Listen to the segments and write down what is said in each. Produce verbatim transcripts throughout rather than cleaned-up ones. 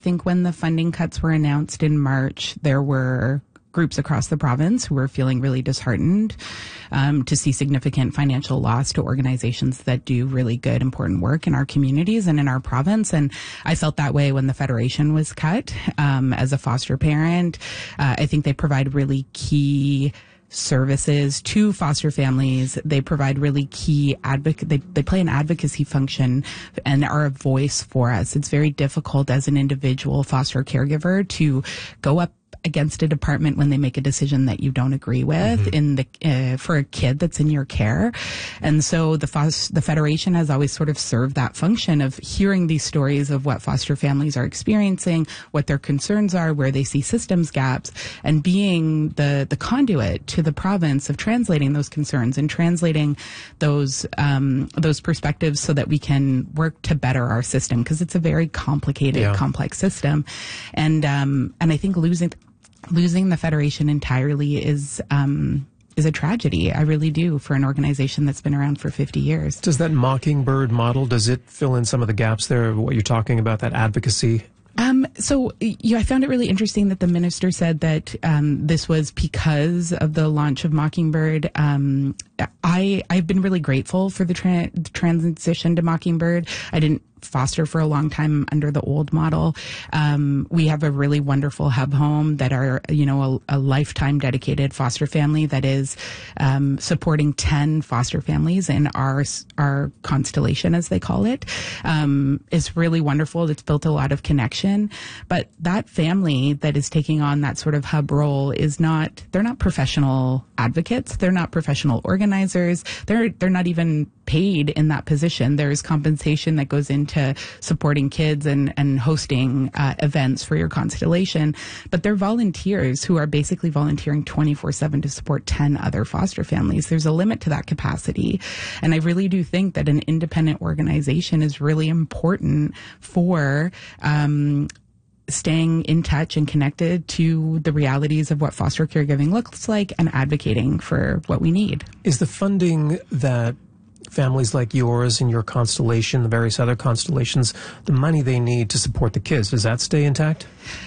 I think when the funding cuts were announced in March, there were groups across the province who were feeling really disheartened um, to see significant financial loss to organizations that do really good, important work in our communities and in our province. And I felt that way when the Federation was cut. Um, as a foster parent, uh, I think they provide really key services to foster families. They provide really key advocate. They, they play an advocacy function and are a voice for us. It's very difficult as an individual foster caregiver to go up against a department when they make a decision that you don't agree with mm-hmm. in the uh, for a kid that's in your care. And so the fos- the Federation has always sort of served that function of hearing these stories of what foster families are experiencing, what their concerns are, where they see systems gaps, and being the the conduit to the province of translating those concerns and translating those um, those perspectives so that we can work to better our system, because it's a very complicated, yeah. complex system. And um, and I think losing Losing the Federation entirely is um, is a tragedy. I really do, for an organization that's been around for fifty years. Does that Mockingbird model, does it fill in some of the gaps there of what you're talking about, that advocacy? Um, so, yeah, I found it really interesting that the minister said that um, this was because of the launch of Mockingbird. Um, I, I've been really grateful for the, tra- the transition to Mockingbird. I didn't foster for a long time under the old model. Um, we have a really wonderful hub home that are, you know, a, a lifetime dedicated foster family that is um, supporting ten foster families in our our constellation, as they call it. Um, it's really wonderful. It's built a lot of connection. But that family that is taking on that sort of hub role is not, they're not professional advocates. They're not professional organizers. They're, they're not even paid in that position. There's compensation that goes into supporting kids and, and hosting uh, events for your constellation. But they're volunteers who are basically volunteering twenty-four seven to support ten other foster families. There's a limit to that capacity. And I really do think that an independent organization is really important for um, staying in touch and connected to the realities of what foster caregiving looks like and advocating for what we need. Is the funding that families like yours and your constellation, the various other constellations, the money they need to support the kids, does that stay intact?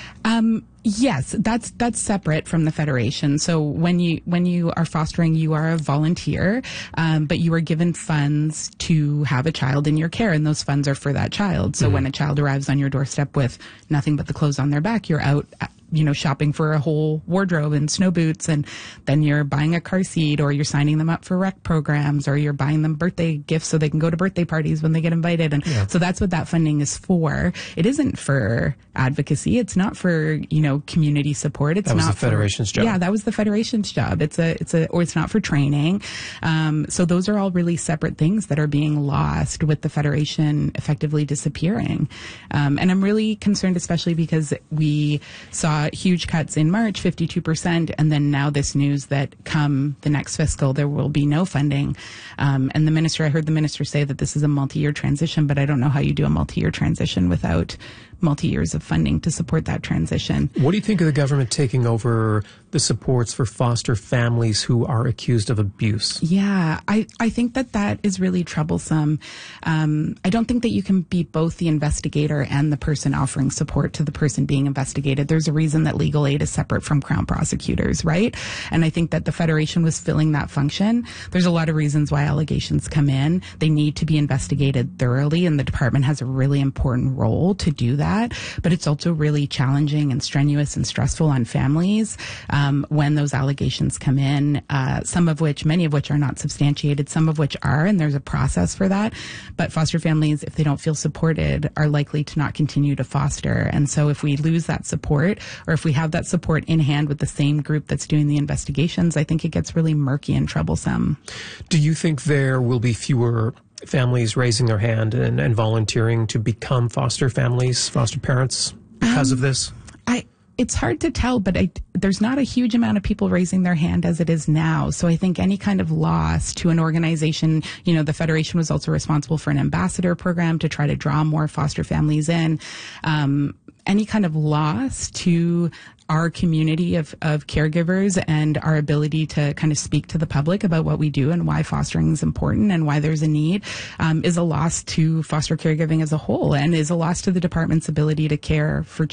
Um, yes, that's that's separate from the Federation. So when you when you are fostering, you are a volunteer, um, but you are given funds to have a child in your care, and those funds are for that child. So mm-hmm. when a child arrives on your doorstep with nothing but the clothes on their back, you're out, you know, shopping for a whole wardrobe and snow boots, and then you're buying a car seat, or you're signing them up for rec programs, or you're buying them birthday gifts so they can go to birthday parties when they get invited. And yeah. so that's what that funding is for. It isn't for advocacy. It's not for, you know, community support. It's that was not the Federation's for, job. Yeah, that was the Federation's job. It's a, it's a, or it's not for training. Um, so those are all really separate things that are being lost with the Federation effectively disappearing. Um, and I'm really concerned, especially because we saw huge cuts in March, fifty-two percent, and then now this news that come the next fiscal, there will be no funding. Um, and the minister, I heard the minister say that this is a multi-year transition, but I don't know how you do a multi-year transition without multi-years of funding to support that transition. What do you think of the government taking over the supports for foster families who are accused of abuse? Yeah, I, I think that that is really troublesome. Um, I don't think that you can be both the investigator and the person offering support to the person being investigated. There's a reason that legal aid is separate from Crown prosecutors, right? And I think that the Federation was filling that function. There's a lot of reasons why allegations come in. They need to be investigated thoroughly, and the department has a really important role to do that. But it's also really challenging and strenuous and stressful on families um, when those allegations come in, uh, some of which, many of which are not substantiated, some of which are, and there's a process for that. But foster families, if they don't feel supported, are likely to not continue to foster. And so if we lose that support, or if we have that support in hand with the same group that's doing the investigations, I think it gets really murky and troublesome. Do you think there will be fewer families raising their hand and, and volunteering to become foster families, foster parents, because um, of this? I it's hard to tell, but I, there's not a huge amount of people raising their hand as it is now. So I think any kind of loss to an organization, you know, the Federation was also responsible for an ambassador program to try to draw more foster families in. Um, any kind of loss to our community of, of caregivers and our ability to kind of speak to the public about what we do and why fostering is important and why there's a need um, is a loss to foster caregiving as a whole, and is a loss to the department's ability to care for